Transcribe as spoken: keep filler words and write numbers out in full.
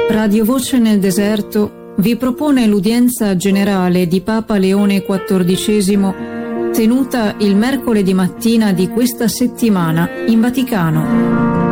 Radio Voce nel Deserto vi propone l'udienza generale di Papa Leone quattordicesimo tenuta il mercoledì mattina di questa settimana in Vaticano.